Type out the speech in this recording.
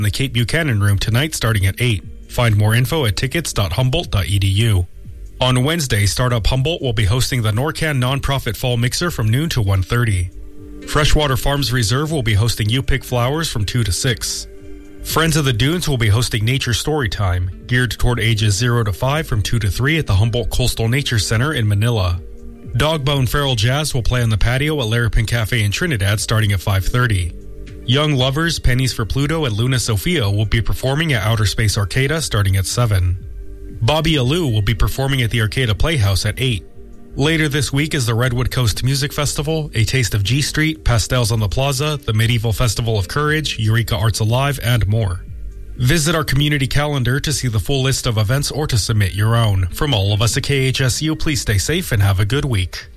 in the Kate Buchanan Room tonight starting at 8. Find more info at tickets.humboldt.edu. On Wednesday, Startup Humboldt will be hosting the NORCAN Nonprofit Fall Mixer from noon to 1:30. Freshwater Farms Reserve will be hosting You Pick Flowers from 2 to 6. Friends of the Dunes will be hosting Nature Storytime, geared toward ages 0 to 5 from 2 to 3 at the Humboldt Coastal Nature Center in Manila. Dogbone Feral Jazz will play on the patio at Larapin Cafe in Trinidad starting at 5:30. Young Lovers, Pennies for Pluto, and Luna Sophia will be performing at Outer Space Arcada starting at 7. Bobby Alou will be performing at the Arcada Playhouse at 8. Later this week is the Redwood Coast Music Festival, A Taste of G Street, Pastels on the Plaza, the Medieval Festival of Courage, Eureka Arts Alive, and more. Visit our community calendar to see the full list of events or to submit your own. From all of us at KHSU, please stay safe and have a good week.